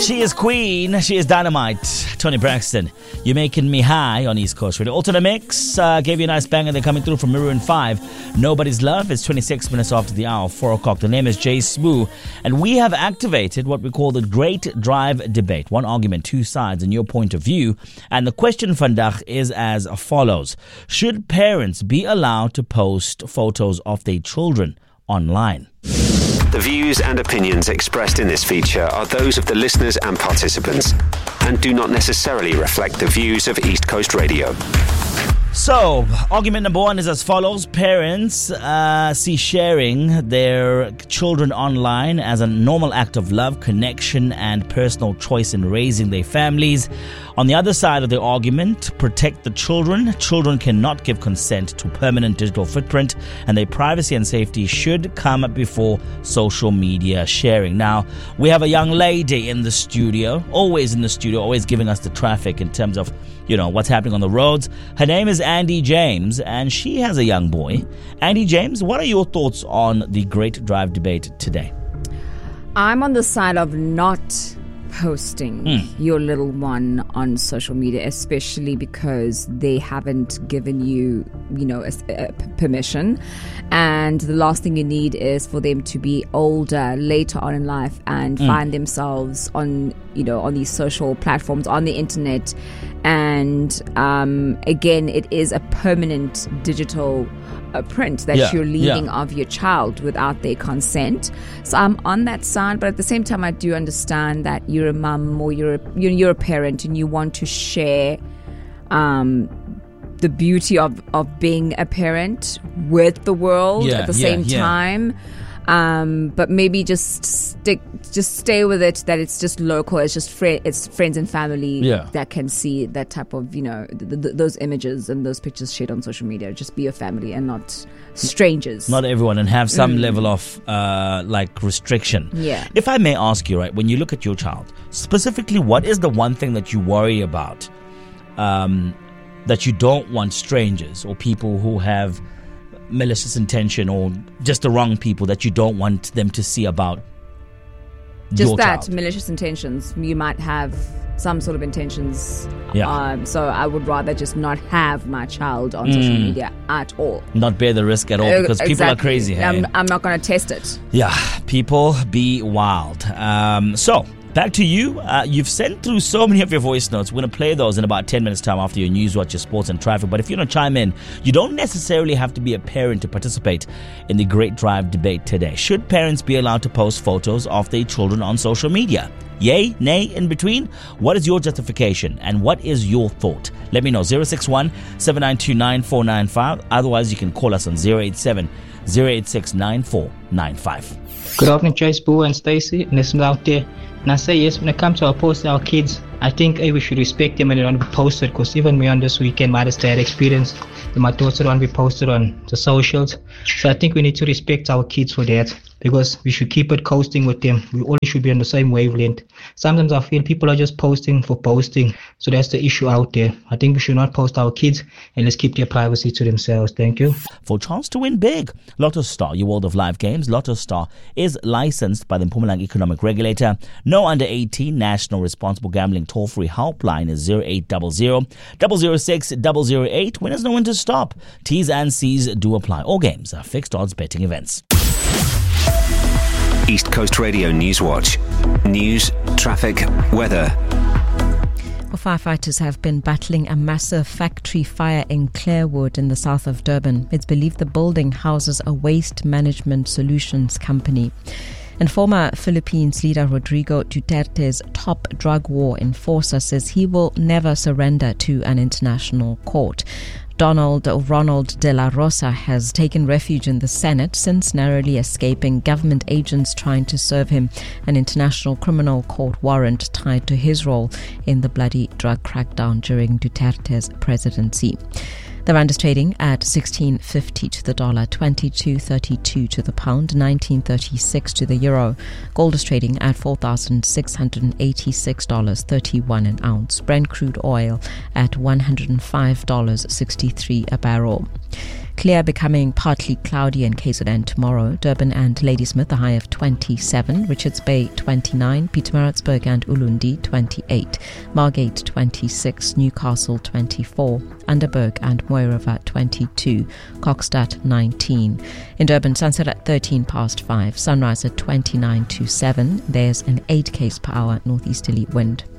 She is queen. She is dynamite. Tony Braxton. You're making me high on East Coast Radio. Alternate mix. Gave you a nice banger. They're coming through from Maroon 5. Nobody's Love. It's 26 minutes after the hour, 4 o'clock. The name is Jay Smooth. And we have activated what we call the Great Drive Debate. One argument, two sides, and your point of view. And the question, Vandag, is as follows. Should parents be allowed to post photos of their children online? The views and opinions expressed in this feature are those of the listeners and participants and do not necessarily reflect the views of East Coast Radio. So, argument number one is as follows. Parents see sharing their children online as a normal act of love, connection, and personal choice in raising their families. On the other side of the argument, protect the children. Children cannot give consent to permanent digital footprint, and their privacy and safety should come before social media sharing. Now, we have a young lady in the studio, always giving us the traffic in terms of, what's happening on the roads. Her name is Andy James, and she has a young boy. Andy James, what are your thoughts on the Great Drive Debate today? I'm on the side of not posting your little one on social media, especially because they haven't given you, permission. And the last thing you need is for them to be older later on in life and find themselves on these social platforms, on the internet. And again, it is a permanent digital print that you're leaving of your child without their consent. So I'm on that side, but at the same time, I do understand that you're a mum or you're a parent and you want to share the beauty of being a parent with the world at the same time. But maybe just stay with it, that it's just local, it's just it's friends and family that can see that type of, those images and those pictures shared on social media. Just be a family and not strangers. Not everyone, and have some level of restriction. Yeah. If I may ask you, right, when you look at your child, specifically, what is the one thing that you worry about that you don't want strangers or people who have malicious intention or just the wrong people that you don't want them to see about your child? Malicious intentions. You might have some sort of intentions. So I would rather just not have my child on social media at all. Not bear the risk at all, because people are crazy. Hey? I'm not going to test it. Yeah, people be wild. So back to you. You've sent through so many of your voice notes. We're going to play those in about 10 minutes time after your news, watch, your sports and traffic. But if you want to chime in, you don't necessarily have to be a parent to participate in the Great Drive Debate today. Should parents be allowed to post photos of their children on social media? Yay, nay, in between? What is your justification and what is your thought? Let me know. 061 7929 9495. Otherwise, you can call us on 087 086 9495. Good afternoon, Chase, Boo and Stacey, and listeners out there. And I say yes, when it comes to our posting our kids, I think we should respect them and they don't be posted, because even me on this weekend, my dad experienced my daughter don't be posted on the socials. So I think we need to respect our kids for that, because we should keep it coasting with them. We all should be on the same wavelength. Sometimes I feel people are just posting for posting. So that's the issue out there. I think we should not post our kids and let's keep their privacy to themselves. Thank you. For a chance to win big, Lotto Star, your world of live games. Lotto Star is licensed by the Mpumalanga Economic Regulator. No under 18 national responsible gambling toll-free helpline is 0800 006 008. Winners know when to stop. T's and C's do apply. All games are fixed odds betting events. East Coast Radio News Watch. News, traffic, weather. Firefighters have been battling a massive factory fire in Clarewood in the south of Durban. It's believed the building houses a waste management solutions company. And former Philippines leader Rodrigo Duterte's top drug war enforcer says he will never surrender to an international court. Ronald de la Rosa has taken refuge in the Senate since narrowly escaping government agents trying to serve him an international criminal court warrant tied to his role in the bloody drug crackdown during Duterte's presidency. The rand is trading at 16.50 to the dollar, 22.32 to the pound, 19.36 to the euro. Gold is trading at $4,686.31 an ounce. Brent crude oil at $105.63 a barrel. Clear becoming partly cloudy in KZN tomorrow. Durban and Ladysmith a high of 27, Richards Bay 29, Pietermaritzburg and Ulundi 28, Margate 26, Newcastle 24, Underberg and Mooi River 22, Kokstad 19. In Durban, sunset at 13 past 5, sunrise at 29 to 7. There's an 8 km/h northeasterly wind.